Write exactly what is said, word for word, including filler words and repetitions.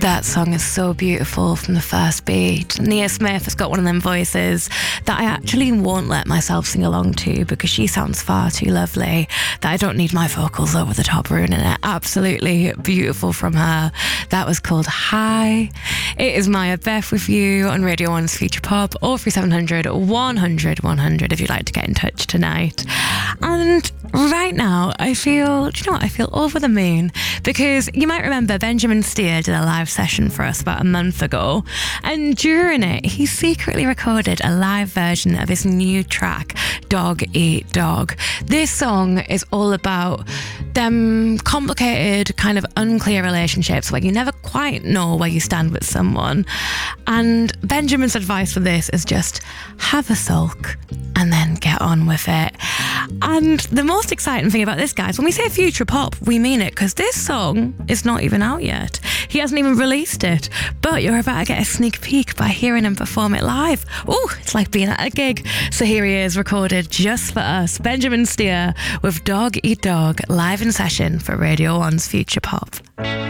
That song is so beautiful from the first beat. Nia Smith has got one of them voices that I actually won't let myself sing along to because she sounds far too lovely that I don't need my vocals over the top ruining it. Absolutely beautiful from her. That was called Hi. It is Maya Beth with you on Radio one's Future Pop, or three seven hundred, one hundred, one hundred if you'd like to get in touch tonight. And right now, I feel, do you know what? I feel over the moon because you might remember Benjamin Steer did a live session for us about a month ago, and during it he secretly recorded a live version of his new track Dog Eat Dog. This song is all about them complicated, kind of unclear relationships where you never quite know where you stand with someone, and Benjamin's advice for this is just have a sulk and then get on with it. And the most exciting thing about this, guys, when we say future pop, we mean it, because this song is not even out yet. He hasn't even released it, but you're about to get a sneak peek by hearing him perform it live. Oh, it's like being at a gig. So here he is, recorded just for us, Benjamin Steer with Dog Eat Dog, live in session for Radio one's Future Pop.